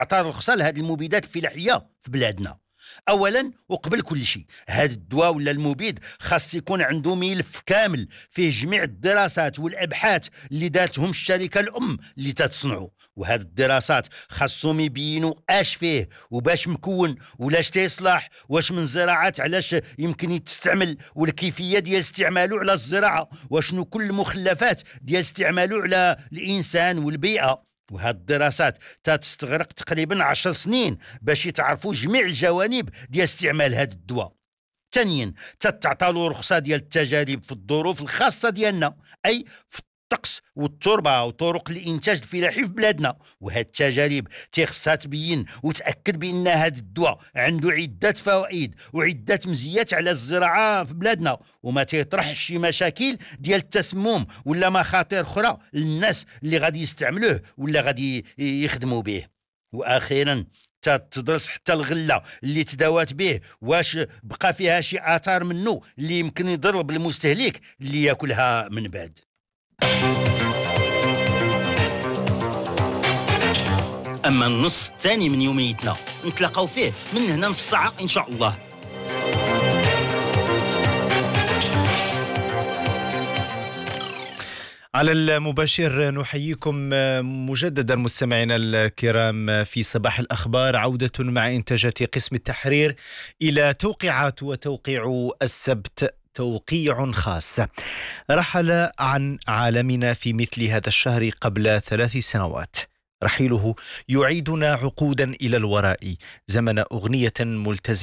عطى رخصة لهذه المبيدات الفلاحية في بلادنا. اولا وقبل كل شيء، هذا الدواء ولا المبيد خاص يكون عنده ملف كامل فيه جميع الدراسات والابحاث اللي دارتهم الشركه الام اللي تتصنعه، وهذه الدراسات خاصهم يبينوا اش فيه وباش مكون ولاش تيصلح، واش من زراعات علاش يمكن يتستعمل، والكيفيه ديال استعماله على الزراعه، وشنو كل المخلفات ديال استعماله على الانسان والبيئه. وهاد الدراسات تستغرق تقريبا 10 سنين باش يتعرفوا جميع الجوانب ديال استعمال هاد الدواء. ثانيا تعطالو رخصة ديال التجارب في الظروف الخاصة ديالنا، أي في الطقس والتربة وطرق الإنتاج الفلاحي في بلادنا. وهاد التجارب خصها تبين وتأكد بأن هاد الدواء عنده عدة فوائد وعدة مزيات على الزراعة في بلادنا، وما تيطرحش شي مشاكل ديال التسمم ولا مخاطر أخرى للناس اللي غادي يستعملوه ولا غادي يخدموا به. وأخيرا تدرس حتى الغلة اللي تداوات به واش بقى فيها شي آثار منه اللي يمكن يضر بالمستهلك اللي ياكلها من بعد. أما النص الثاني من يوميتنا نتلاقاو فيه من هنا نص ساعة إن شاء الله. على المباشر نحييكم مجددا مستمعينا الكرام في صباح الأخبار. عودة مع إنتاجات قسم التحرير إلى توقيعات وتوقيع السبت توقيع خاص. رحل عن عالمنا في مثل هذا الشهر قبل 3 سنوات. رحيله يعيدنا عقودا إلى الوراء، زمن أغنية ملتزمة